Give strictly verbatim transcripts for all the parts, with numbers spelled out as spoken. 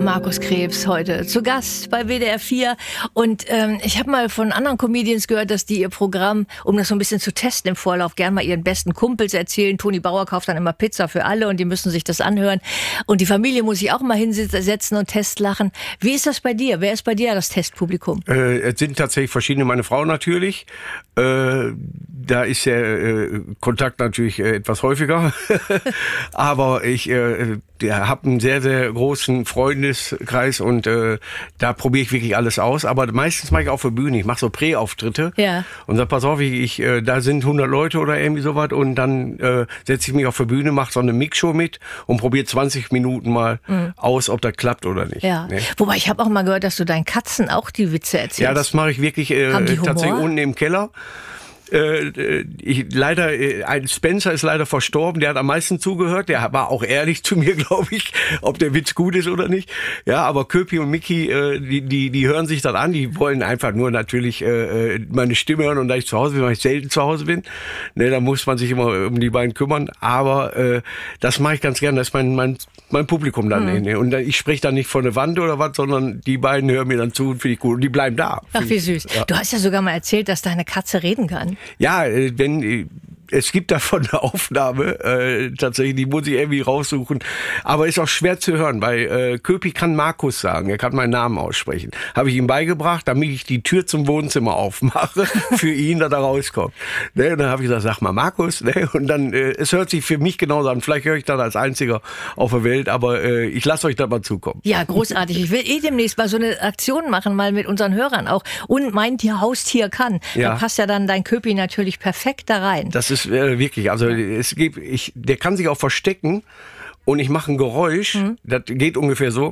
Markus Krebs heute zu Gast bei W D R vier. Und ähm, ich habe mal von anderen Comedians gehört, dass die ihr Programm, um das so ein bisschen zu testen im Vorlauf, gern mal ihren besten Kumpels erzählen. Toni Bauer kauft dann immer Pizza für alle und die müssen sich das anhören. Und die Familie muss sich auch mal hinsetzen und testlachen. Wie ist das bei dir? Wer ist bei dir das Testpublikum? Äh, es sind tatsächlich verschiedene. Meine Frau natürlich. Äh, da ist der äh, Kontakt natürlich äh, etwas häufiger. Aber ich äh, habe einen sehr, sehr großen Freundeskreis und äh, da probiere ich wirklich alles aus. Aber meistens mache ich auf der Bühne. Ich mache so Prä-Auftritte ja. und sag, pass auf, ich, ich, äh, da sind hundert Leute oder irgendwie sowas und dann äh, setze ich mich auf der Bühne, mache so eine Mixshow mit und probiere zwanzig Minuten mal mhm. aus, ob das klappt oder nicht. Ja. Nee. Wobei ich habe auch mal gehört, dass du deinen Katzen auch die Witze erzählst. Ja, das mache ich wirklich äh, tatsächlich unten im Keller. Äh, ich, leider, äh, ein Spencer ist leider verstorben, der hat am meisten zugehört, der war auch ehrlich zu mir, glaube ich, ob der Witz gut ist oder nicht. Ja, aber Köpi und Micky, äh, die, die, die hören sich dann an, die wollen einfach nur natürlich äh, meine Stimme hören und da ich zu Hause bin, weil ich selten zu Hause bin, ne, da muss man sich immer um die beiden kümmern, aber äh, das mache ich ganz gerne, das ist mein, mein, mein Publikum dann. Mhm. Ne? Und ich spreche dann nicht von der Wand oder was, sondern die beiden hören mir dann zu und finde ich gut und die bleiben da. Ach, wie süß. Ja. Du hast ja sogar mal erzählt, dass deine Katze reden kann. Ja, wenn es gibt davon eine Aufnahme, äh, tatsächlich, die muss ich irgendwie raussuchen, aber ist auch schwer zu hören, weil äh, Köpi kann Markus sagen, er kann meinen Namen aussprechen. Habe ich ihm beigebracht, damit ich die Tür zum Wohnzimmer aufmache für ihn, dass er rauskommt. Ne, und dann habe ich gesagt, sag mal Markus, ne, und dann, äh, es hört sich für mich genauso an, vielleicht höre ich dann als Einziger auf der Welt, aber äh, ich lasse euch da mal zukommen. Ja, großartig. Ich will eh demnächst mal so eine Aktion machen, mal mit unseren Hörern auch. Und mein Tier, Haustier kann. Ja. Da passt ja dann dein Köpi natürlich perfekt da rein. Das ist äh, wirklich, also es gibt, ich, der kann sich auch verstecken und ich mache ein Geräusch, mhm. das geht ungefähr so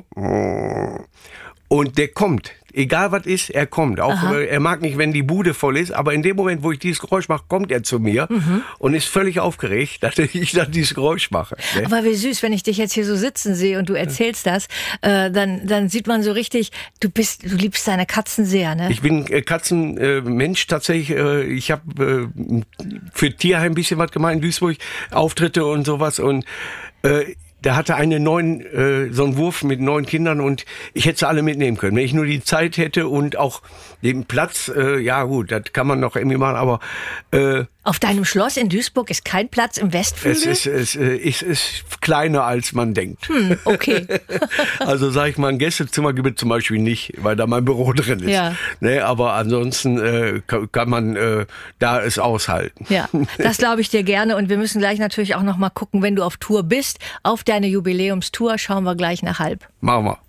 und der kommt. Egal was ist, er kommt. Auch äh, er mag nicht, wenn die Bude voll ist, aber in dem Moment, wo ich dieses Geräusch mache, kommt er zu mir mhm. und ist völlig aufgeregt, dass ich dann dieses Geräusch mache. Ne? Aber wie süß, wenn ich dich jetzt hier so sitzen sehe und du erzählst das, äh, dann, dann sieht man so richtig, du bist, du liebst deine Katzen sehr, ne? Ich bin äh, Katzenmensch äh, tatsächlich. Äh, ich habe äh, für Tierheim ein bisschen was gemacht in Duisburg, Auftritte und sowas und äh, da hatte eine neun, äh, so einen Wurf mit neun Kindern und ich hätte sie alle mitnehmen können. Wenn ich nur die Zeit hätte und auch den Platz, äh, ja gut, das kann man noch irgendwie machen, aber... Äh, Auf deinem Schloss in Duisburg ist kein Platz im Westflügel? Es ist, es, es ist kleiner, als man denkt. Hm, okay. Also sag ich mal, ein Gästezimmer gibt es zum Beispiel nicht, weil da mein Büro drin ist. Ja. Ne, aber ansonsten äh, kann man äh, da es aushalten. Ja, das glaube ich dir gerne und wir müssen gleich natürlich auch noch mal gucken, wenn du auf Tour bist, auf deine Jubiläumstour, schauen wir gleich nach halb. Machen wir.